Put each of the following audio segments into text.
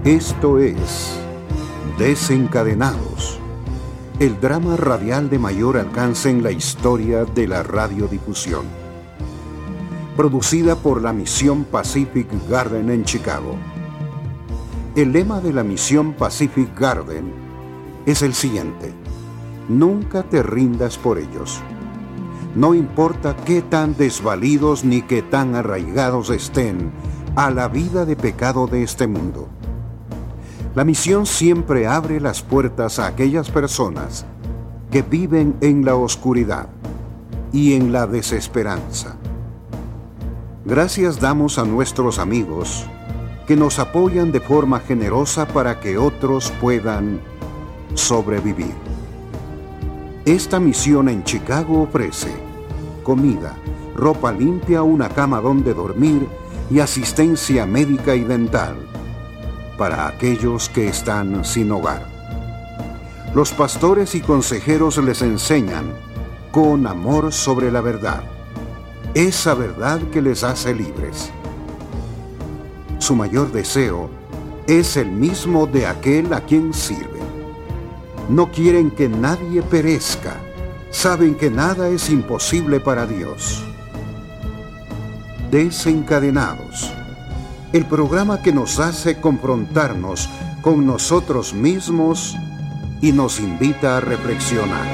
Esto es Desencadenados, el drama radial de mayor alcance en la historia de la radiodifusión. Producida por la Misión Pacific Garden en Chicago. El lema de la Misión Pacific Garden es el siguiente: nunca te rindas por ellos. No importa qué tan desvalidos ni qué tan arraigados estén a la vida de pecado de este mundo. La misión siempre abre las puertas a aquellas personas que viven en la oscuridad y en la desesperanza. Gracias damos a nuestros amigos que nos apoyan de forma generosa para que otros puedan sobrevivir. Esta misión en Chicago ofrece comida, ropa limpia, una cama donde dormir y asistencia médica y dental para aquellos que están sin hogar. Los pastores y consejeros les enseñan con amor sobre la verdad, esa verdad que les hace libres. Su mayor deseo es el mismo de aquel a quien sirven. No quieren que nadie perezca, saben que nada es imposible para Dios. Desencadenados, el programa que nos hace confrontarnos con nosotros mismos y nos invita a reflexionar.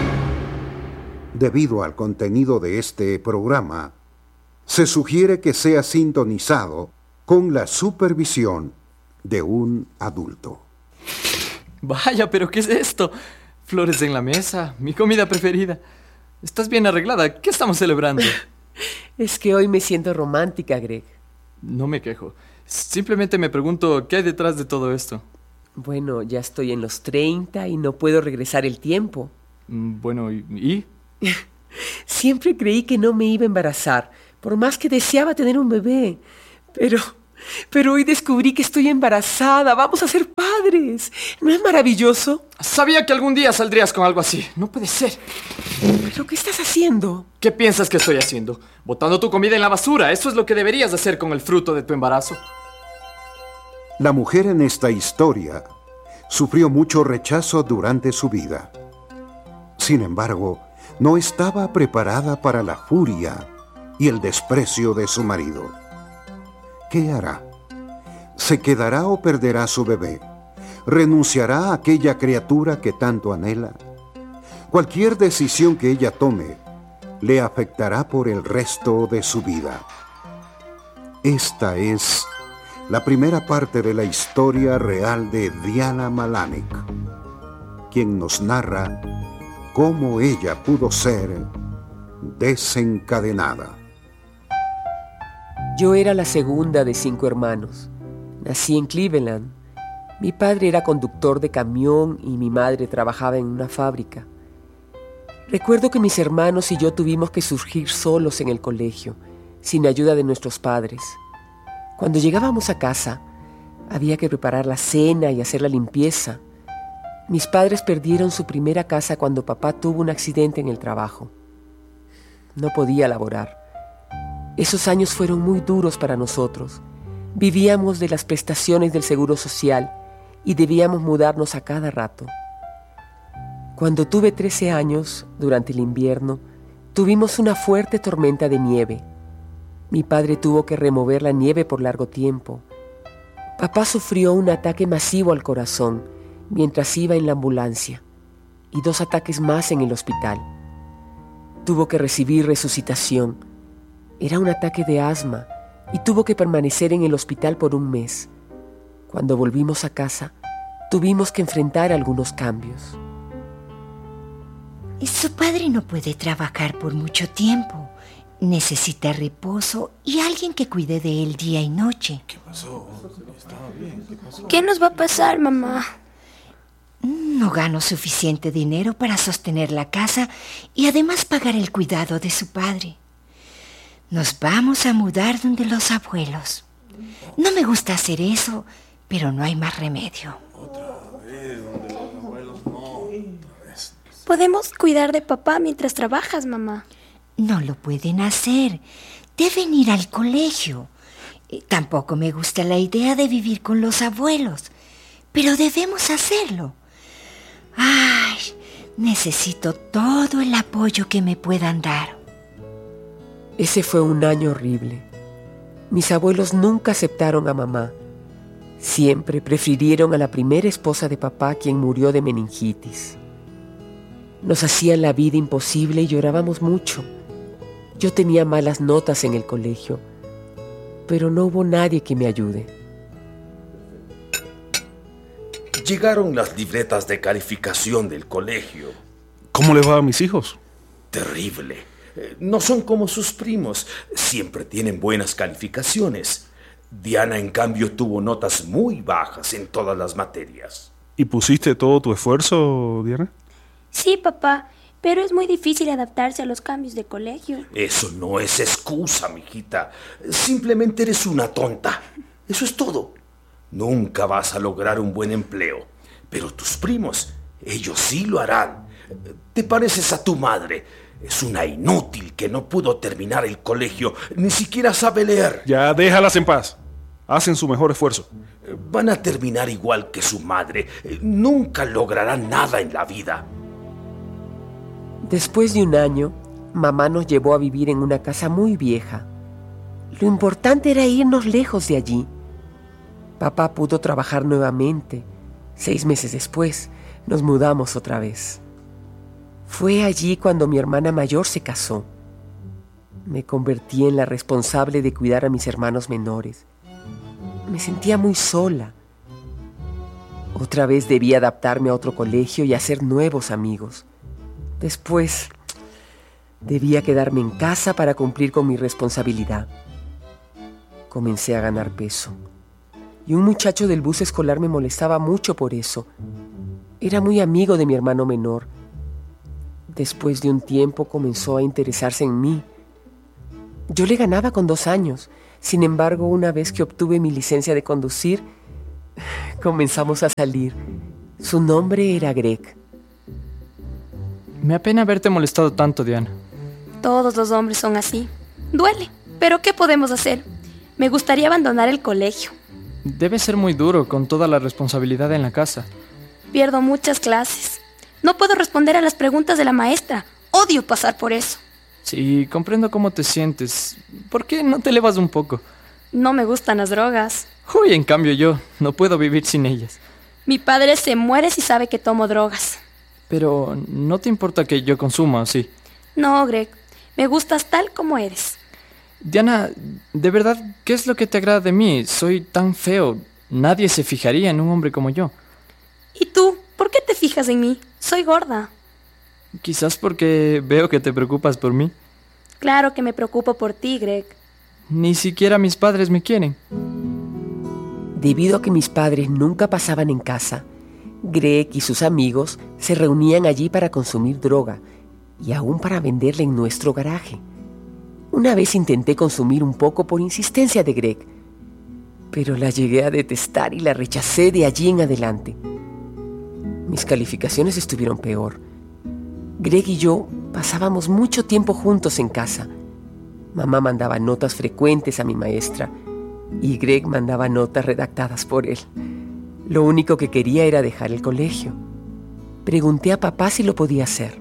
Debido al contenido de este programa, se sugiere que sea sintonizado con la supervisión de un adulto. Vaya, pero ¿qué es esto? Flores en la mesa, mi comida preferida. ¿Estás bien arreglada? ¿Qué estamos celebrando? Es que hoy me siento romántica, Greg. No me quejo. Simplemente me pregunto qué hay detrás de todo esto. Bueno, ya estoy en los 30 y no puedo regresar el tiempo. Bueno, ¿y? Siempre creí que no me iba a embarazar, por más que deseaba tener un bebé. Pero hoy descubrí que estoy embarazada. Vamos a ser padres. ¿No es maravilloso? Sabía que algún día saldrías con algo así. No puede ser. ¿Pero qué estás haciendo? ¿Qué piensas que estoy haciendo? Botando tu comida en la basura. Eso es lo que deberías hacer con el fruto de tu embarazo. La mujer en esta historia sufrió mucho rechazo durante su vida. Sin embargo, no estaba preparada para la furia y el desprecio de su marido. ¿Qué hará? ¿Se quedará o perderá su bebé? ¿Renunciará a aquella criatura que tanto anhela? Cualquier decisión que ella tome le afectará por el resto de su vida. Esta es la primera parte de la historia real de Diana Malanek, quien nos narra cómo ella pudo ser desencadenada. Yo era la segunda de 5 hermanos. Nací en Cleveland. Mi padre era conductor de camión y mi madre trabajaba en una fábrica. Recuerdo que mis hermanos y yo tuvimos que surgir solos en el colegio, sin ayuda de nuestros padres. Cuando llegábamos a casa, había que preparar la cena y hacer la limpieza. Mis padres perdieron su primera casa cuando papá tuvo un accidente en el trabajo. No podía laborar. Esos años fueron muy duros para nosotros. Vivíamos de las prestaciones del Seguro Social y debíamos mudarnos a cada rato. Cuando tuve 13 años, durante el invierno, tuvimos una fuerte tormenta de nieve. Mi padre tuvo que remover la nieve por largo tiempo. Papá sufrió un ataque masivo al corazón mientras iba en la ambulancia y 2 ataques más en el hospital. Tuvo que recibir resucitación. Era un ataque de asma y tuvo que permanecer en el hospital por 1 mes. Cuando volvimos a casa, tuvimos que enfrentar algunos cambios. Su padre no puede trabajar por mucho tiempo. Necesita reposo y alguien que cuide de él día y noche. ¿Qué pasó? ¿Estaba bien? ¿Qué pasó? ¿Qué nos va a pasar, mamá? No gano suficiente dinero para sostener la casa y además pagar el cuidado de su padre. Nos vamos a mudar donde los abuelos. No me gusta hacer eso, pero no hay más remedio. Otra vez, donde los abuelos no. Podemos cuidar de papá mientras trabajas, mamá. No lo pueden hacer. Deben ir al colegio. Tampoco me gusta la idea de vivir con los abuelos, pero debemos hacerlo. Ay, necesito todo el apoyo que me puedan dar. Ese fue un año horrible. Mis abuelos nunca aceptaron a mamá. Siempre prefirieron a la primera esposa de papá, quien murió de meningitis. Nos hacían la vida imposible y llorábamos mucho. Yo tenía malas notas en el colegio, pero no hubo nadie que me ayude. Llegaron las libretas de calificación del colegio. ¿Cómo le va a mis hijos? Terrible. No son como sus primos. Siempre tienen buenas calificaciones. Diana, en cambio, tuvo notas muy bajas en todas las materias. ¿Y pusiste todo tu esfuerzo, Diana? Sí, papá, pero es muy difícil adaptarse a los cambios de colegio. Eso no es excusa, mijita. Simplemente eres una tonta. Eso es todo. Nunca vas a lograr un buen empleo. Pero tus primos, ellos sí lo harán. Te pareces a tu madre. Es una inútil que no pudo terminar el colegio. Ni siquiera sabe leer. Ya, déjalas en paz. Hacen su mejor esfuerzo. Van a terminar igual que su madre. Nunca lograrán nada en la vida. Después de un año, mamá nos llevó a vivir en una casa muy vieja. Lo importante era irnos lejos de allí. Papá pudo trabajar nuevamente. 6 meses después, nos mudamos otra vez. Fue allí cuando mi hermana mayor se casó. Me convertí en la responsable de cuidar a mis hermanos menores. Me sentía muy sola. Otra vez debí adaptarme a otro colegio y hacer nuevos amigos. Después, debía quedarme en casa para cumplir con mi responsabilidad. Comencé a ganar peso. Y un muchacho del bus escolar me molestaba mucho por eso. Era muy amigo de mi hermano menor. Después de un tiempo comenzó a interesarse en mí. Yo le ganaba con 2 años. Sin embargo, una vez que obtuve mi licencia de conducir, comenzamos a salir. Su nombre era Greg. Me apena haberte molestado tanto, Diana. Todos los hombres son así. Duele, pero ¿qué podemos hacer? Me gustaría abandonar el colegio. Debe ser muy duro con toda la responsabilidad en la casa. Pierdo muchas clases. No puedo responder a las preguntas de la maestra. Odio pasar por eso. Sí, comprendo cómo te sientes. ¿Por qué no te elevas un poco? No me gustan las drogas. Uy, en cambio yo no puedo vivir sin ellas. Mi padre se muere si sabe que tomo drogas. Pero ¿no te importa que yo consuma, sí? No, Greg. Me gustas tal como eres. Diana, de verdad, ¿qué es lo que te agrada de mí? Soy tan feo. Nadie se fijaría en un hombre como yo. ¿Y tú? ¿Por qué te fijas en mí? Soy gorda. Quizás porque veo que te preocupas por mí. Claro que me preocupo por ti, Greg. Ni siquiera mis padres me quieren. Debido a que mis padres nunca pasaban en casa, Greg y sus amigos se reunían allí para consumir droga y aún para venderla en nuestro garaje. Una vez intenté consumir un poco por insistencia de Greg, pero la llegué a detestar y la rechacé de allí en adelante. Mis calificaciones estuvieron peor. Greg y yo pasábamos mucho tiempo juntos en casa. Mamá mandaba notas frecuentes a mi maestra y Greg mandaba notas redactadas por él. Lo único que quería era dejar el colegio. Pregunté a papá si lo podía hacer.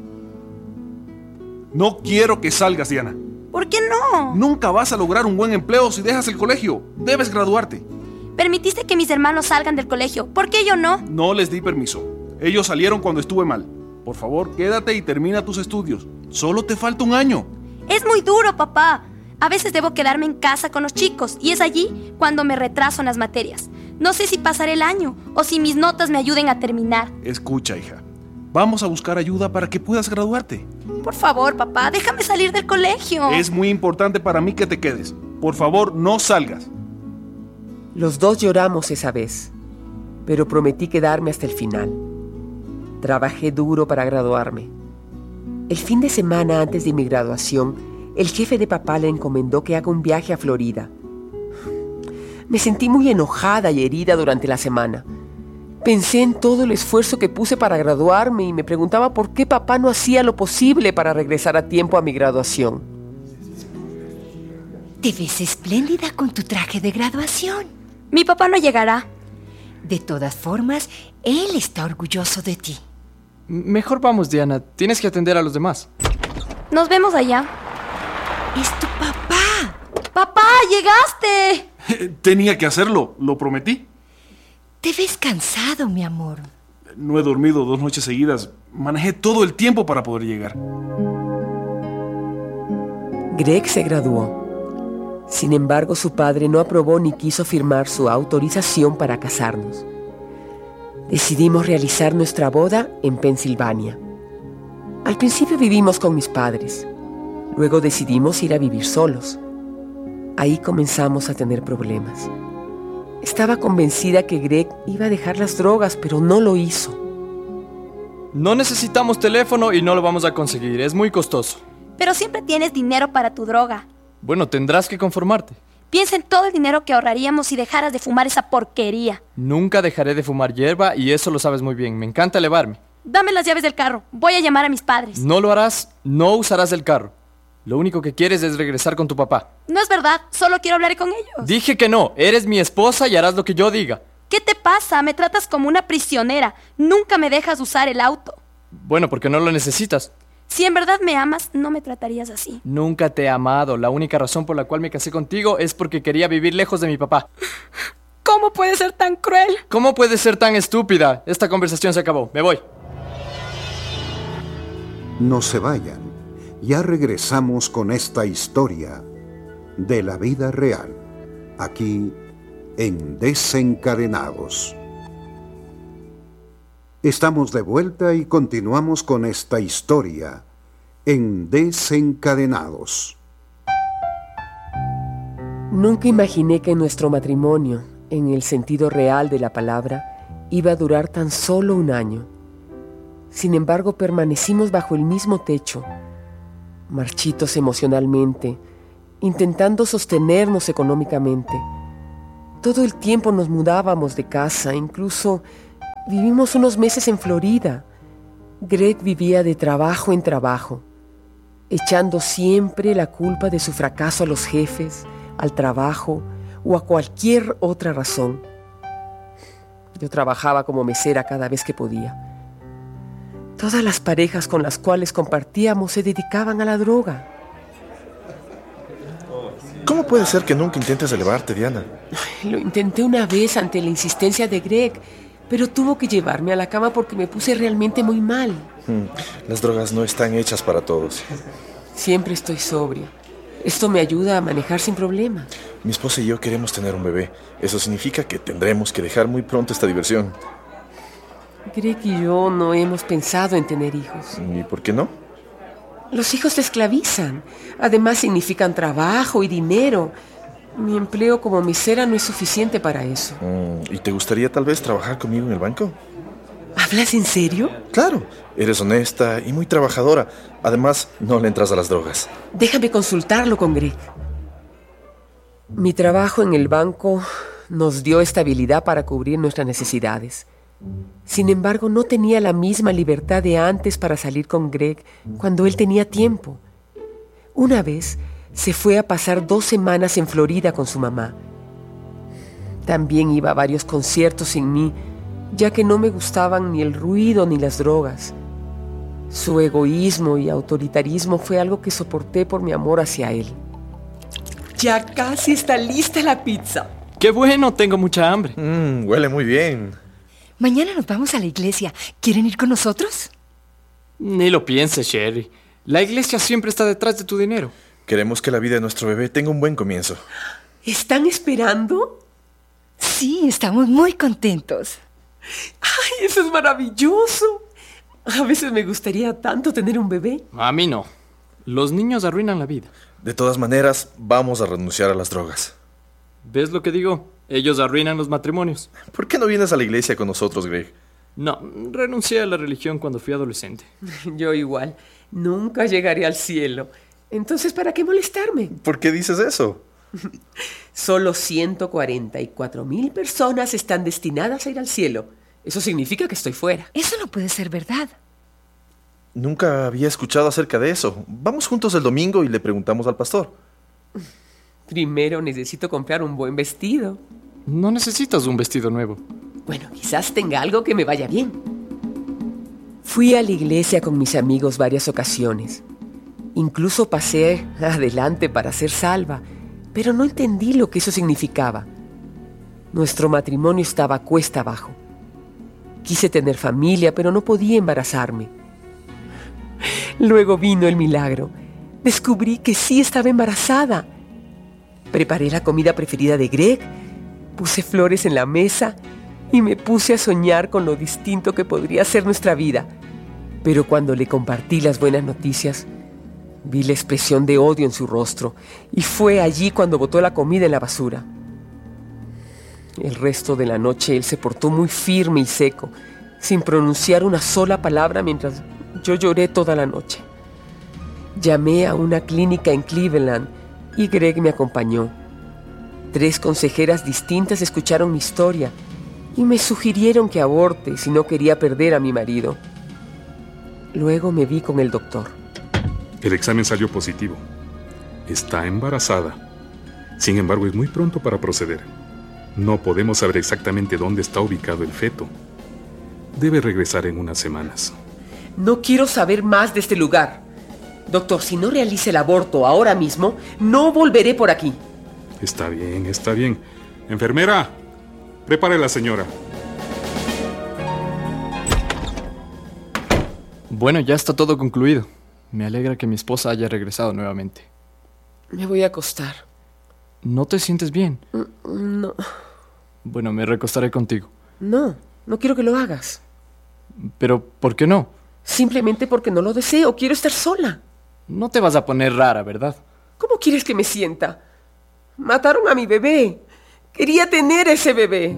No quiero que salgas, Diana. ¿Por qué no? Nunca vas a lograr un buen empleo si dejas el colegio. Debes graduarte. Permitiste que mis hermanos salgan del colegio. ¿Por qué yo no? No les di permiso. Ellos salieron cuando estuve mal. Por favor, quédate y termina tus estudios. Solo te falta un año. Es muy duro, papá. A veces debo quedarme en casa con los chicos y es allí cuando me retraso en las materias. No sé si pasaré el año o si mis notas me ayuden a terminar. Escucha, hija. Vamos a buscar ayuda para que puedas graduarte. Por favor, papá, déjame salir del colegio. Es muy importante para mí que te quedes. Por favor, no salgas. Los dos lloramos esa vez, pero prometí quedarme hasta el final. Trabajé duro para graduarme. El fin de semana antes de mi graduación, el jefe de papá le encomendó que haga un viaje a Florida. Me sentí muy enojada y herida durante la semana. Pensé en todo el esfuerzo que puse para graduarme y me preguntaba por qué papá no hacía lo posible para regresar a tiempo a mi graduación. Te ves espléndida con tu traje de graduación. Mi papá no llegará. De todas formas, él está orgulloso de ti. Mejor vamos, Diana. Tienes que atender a los demás. Nos vemos allá. ¡Es tu papá! ¡Papá, llegaste! Tenía que hacerlo, lo prometí. Te ves cansado, mi amor. No he dormido 2 noches seguidas. Manejé todo el tiempo para poder llegar. Greg se graduó. Sin embargo, su padre no aprobó ni quiso firmar su autorización para casarnos. Decidimos realizar nuestra boda en Pensilvania. Al principio vivimos con mis padres. Luego decidimos ir a vivir solos. Ahí comenzamos a tener problemas. Estaba convencida que Greg iba a dejar las drogas, pero no lo hizo. No necesitamos teléfono y no lo vamos a conseguir. Es muy costoso. Pero siempre tienes dinero para tu droga. Bueno, tendrás que conformarte. Piensa en todo el dinero que ahorraríamos si dejaras de fumar esa porquería. Nunca dejaré de fumar hierba y eso lo sabes muy bien. Me encanta elevarme. Dame las llaves del carro. Voy a llamar a mis padres. No lo harás, no usarás el carro. Lo único que quieres es regresar con tu papá. No es verdad, solo quiero hablar con ellos. Dije que no, eres mi esposa y harás lo que yo diga. ¿Qué te pasa? Me tratas como una prisionera. Nunca me dejas usar el auto. Bueno, porque no lo necesitas. Si en verdad me amas, no me tratarías así. Nunca te he amado. La única razón por la cual me casé contigo es porque quería vivir lejos de mi papá. ¿Cómo puedes ser tan cruel? ¿Cómo puedes ser tan estúpida? Esta conversación se acabó. Me voy. No se vayan. Ya regresamos con esta historia de la vida real, aquí en Desencadenados. Estamos de vuelta y continuamos con esta historia en Desencadenados. Nunca imaginé que nuestro matrimonio, en el sentido real de la palabra, iba a durar tan solo 1 año. Sin embargo, permanecimos bajo el mismo techo, marchitos emocionalmente, intentando sostenernos económicamente. Todo el tiempo nos mudábamos de casa, incluso vivimos unos meses en Florida. Greg vivía de trabajo en trabajo, echando siempre la culpa de su fracaso a los jefes, al trabajo o a cualquier otra razón. Yo trabajaba como mesera cada vez que podía. Todas las parejas con las cuales compartíamos se dedicaban a la droga. ¿Cómo puede ser que nunca intentes elevarte, Diana? Lo intenté una vez ante la insistencia de Greg, pero tuvo que llevarme a la cama porque me puse realmente muy mal. Las drogas no están hechas para todos. Siempre estoy sobria. Esto me ayuda a manejar sin problema. Mi esposa y yo queremos tener un bebé. Eso significa que tendremos que dejar muy pronto esta diversión. Greg y yo no hemos pensado en tener hijos. ¿Y por qué no? Los hijos te esclavizan. Además significan trabajo y dinero. Mi empleo como mesera no es suficiente para eso. ¿Y te gustaría tal vez trabajar conmigo en el banco? ¿Hablas en serio? Claro, eres honesta y muy trabajadora. Además, no le entras a las drogas. Déjame consultarlo con Greg. Mi trabajo en el banco nos dio estabilidad para cubrir nuestras necesidades. Sin embargo, no tenía la misma libertad de antes para salir con Greg cuando él tenía tiempo. Una vez se fue a pasar 2 semanas en Florida con su mamá. También iba a varios conciertos sin mí, ya que no me gustaban ni el ruido ni las drogas. Su egoísmo y autoritarismo fue algo que soporté por mi amor hacia él. Ya casi está lista la pizza. ¡Qué bueno! Tengo mucha hambre. Huele muy bien. Mañana nos vamos a la iglesia. ¿Quieren ir con nosotros? Ni lo pienses, Sherry. La iglesia siempre está detrás de tu dinero. Queremos que la vida de nuestro bebé tenga un buen comienzo. ¿Están esperando? Sí, estamos muy contentos. ¡Ay, eso es maravilloso! A veces me gustaría tanto tener un bebé. A mí no. Los niños arruinan la vida. De todas maneras, vamos a renunciar a las drogas. ¿Ves lo que digo? Ellos arruinan los matrimonios. ¿Por qué no vienes a la iglesia con nosotros, Greg? No, renuncié a la religión cuando fui adolescente. Yo igual. Nunca llegaré al cielo. Entonces, ¿para qué molestarme? ¿Por qué dices eso? Solo 144,000 personas están destinadas a ir al cielo. Eso significa que estoy fuera. Eso no puede ser verdad. Nunca había escuchado acerca de eso. Vamos juntos el domingo y le preguntamos al pastor. Primero necesito comprar un buen vestido. No necesitas un vestido nuevo. Bueno, quizás tenga algo que me vaya bien. Fui a la iglesia con mis amigos varias ocasiones. Incluso pasé adelante para ser salva, pero no entendí lo que eso significaba. Nuestro matrimonio estaba cuesta abajo. Quise tener familia, pero no podía embarazarme. Luego vino el milagro. Descubrí que sí estaba embarazada. Preparé la comida preferida de Greg, puse flores en la mesa y me puse a soñar con lo distinto que podría ser nuestra vida. Pero cuando le compartí las buenas noticias, vi la expresión de odio en su rostro y fue allí cuando botó la comida en la basura. El resto de la noche él se portó muy firme y seco, sin pronunciar una sola palabra mientras yo lloré toda la noche. Llamé a una clínica en Cleveland y Greg me acompañó. 3 consejeras distintas escucharon mi historia y me sugirieron que aborte si no quería perder a mi marido. Luego me vi con el doctor. El examen salió positivo. Está embarazada. Sin embargo, es muy pronto para proceder. No podemos saber exactamente dónde está ubicado el feto. Debe regresar en unas semanas. No quiero saber más de este lugar. Doctor, si no realiza el aborto ahora mismo, no volveré por aquí. Está bien, está bien. Enfermera, prepare a la señora. Bueno, ya está todo concluido. Me alegra que mi esposa haya regresado nuevamente. Me voy a acostar. ¿No te sientes bien? No. Bueno, me recostaré contigo. No quiero que lo hagas. ¿Pero por qué no? Simplemente porque no lo deseo. Quiero estar sola. No te vas a poner rara, ¿verdad? ¿Cómo quieres que me sienta? Mataron a mi bebé. Quería tener ese bebé.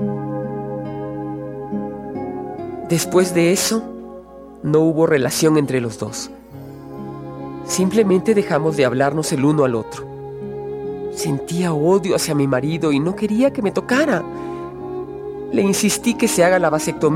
Después de eso, no hubo relación entre los dos. Simplemente dejamos de hablarnos el uno al otro. Sentía odio hacia mi marido y no quería que me tocara. Le insistí que se haga la vasectomía